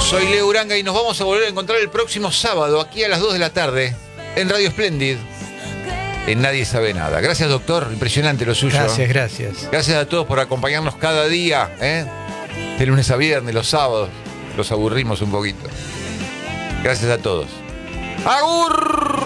Soy Leo Uranga y nos vamos a volver a encontrar el próximo sábado, aquí a las 2 de la tarde, en Radio Splendid, en Nadie Sabe Nada. Gracias, doctor. Impresionante lo suyo. Gracias, gracias. Gracias a todos por acompañarnos cada día, de lunes a viernes, los sábados. Los aburrimos un poquito. Gracias a todos. ¡Agur!